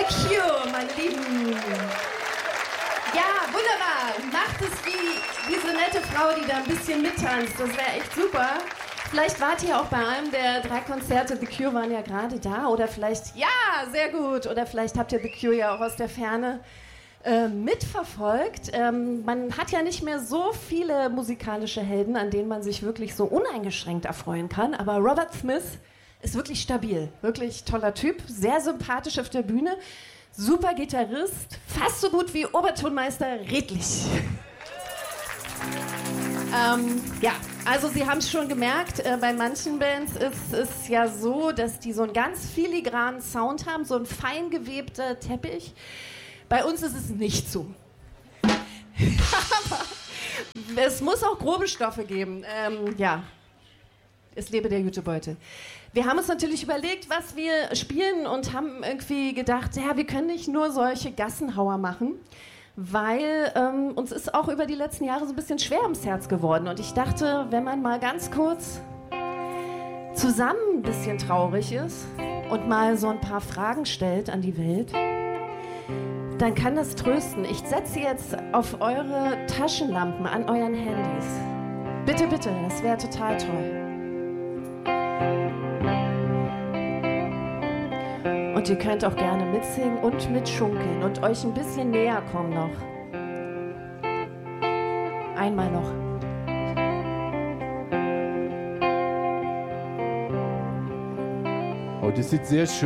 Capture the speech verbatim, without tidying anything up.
Cure, meine Lieben. Ja, wunderbar. Macht es wie diese nette Frau, die da ein bisschen mittanzt. Das wäre echt super. Vielleicht wart ihr auch bei einem der drei Konzerte. The Cure waren ja gerade da. Oder vielleicht, ja, sehr gut. Oder vielleicht habt ihr The Cure ja auch aus der Ferne äh, mitverfolgt. Ähm, man hat ja nicht mehr so viele musikalische Helden, an denen man sich wirklich so uneingeschränkt erfreuen kann. Aber Robert Smith ist wirklich stabil. Wirklich toller Typ. Sehr sympathisch auf der Bühne. Super Gitarrist. Fast so gut wie Obertonmeister Redlich. Ähm, ja, also Sie haben es schon gemerkt, äh, bei manchen Bands ist es ja so, dass die so einen ganz filigranen Sound haben, so ein fein gewebter Teppich. Bei uns ist es nicht so. Aber es muss auch grobe Stoffe geben. Ähm, ja, es lebe der Jutebeutel. Wir haben uns natürlich überlegt, was wir spielen und haben irgendwie gedacht, ja, wir können nicht nur solche Gassenhauer machen. Weil ähm, uns ist auch über die letzten Jahre so ein bisschen schwer ums Herz geworden. Und ich dachte, wenn man mal ganz kurz zusammen ein bisschen traurig ist und mal so ein paar Fragen stellt an die Welt, dann kann das trösten. Ich setze jetzt auf eure Taschenlampen an euren Handys. Bitte, bitte, das wäre total toll. Und ihr könnt auch gerne mitsingen und mitschunkeln und euch ein bisschen näher kommen noch. Einmal noch. Oh, das sieht sehr schön